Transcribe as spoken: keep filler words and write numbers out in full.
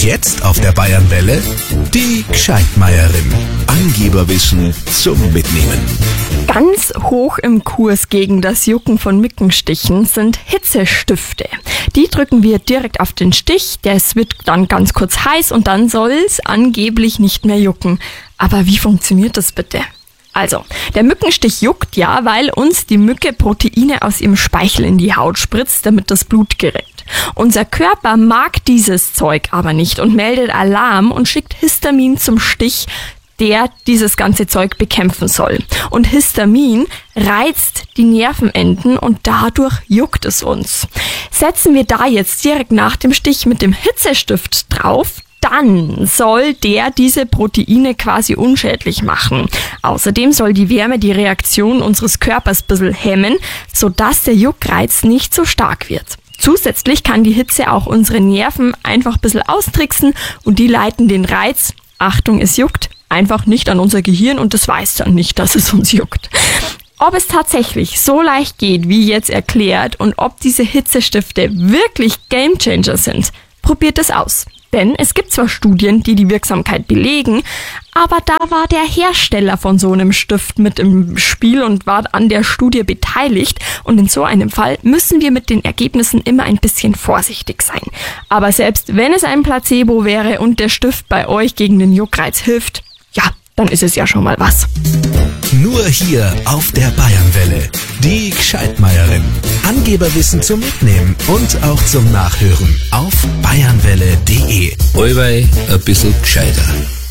Und jetzt auf der Bayernwelle die Gscheidmeierin. Angeberwissen zum Mitnehmen. Ganz hoch im Kurs gegen das Jucken von Mückenstichen sind Hitzestifte. Die drücken wir direkt auf den Stich, das wird dann ganz kurz heiß und dann soll es angeblich nicht mehr jucken. Aber wie funktioniert das bitte? Also, der Mückenstich juckt ja, weil uns die Mücke Proteine aus ihrem Speichel in die Haut spritzt, damit das Blut gerät. Unser Körper mag dieses Zeug aber nicht und meldet Alarm und schickt Histamin zum Stich, der dieses ganze Zeug bekämpfen soll. Und Histamin reizt die Nervenenden und dadurch juckt es uns. Setzen wir da jetzt direkt nach dem Stich mit dem Hitzestift drauf, dann soll der diese Proteine quasi unschädlich machen. Außerdem soll die Wärme die Reaktion unseres Körpers ein bisschen hemmen, sodass der Juckreiz nicht so stark wird. Zusätzlich kann die Hitze auch unsere Nerven einfach ein bisschen austricksen und die leiten den Reiz, Achtung, es juckt, einfach nicht an unser Gehirn und das weiß dann nicht, dass es uns juckt. Ob es tatsächlich so leicht geht, wie jetzt erklärt, und ob diese Hitzestifte wirklich Gamechanger sind, probiert es aus. Denn es gibt zwar Studien, die die Wirksamkeit belegen, aber da war der Hersteller von so einem Stift mit im Spiel und war an der Studie beteiligt. Und in so einem Fall müssen wir mit den Ergebnissen immer ein bisschen vorsichtig sein. Aber selbst wenn es ein Placebo wäre und der Stift bei euch gegen den Juckreiz hilft, ja, dann ist es ja schon mal was. Nur hier auf der Bayernwelle. Die Gscheidmeierin. Angeberwissen zum Mitnehmen und auch zum Nachhören auf bayernwelle punkt de. Allweil ein bisschen gescheiter.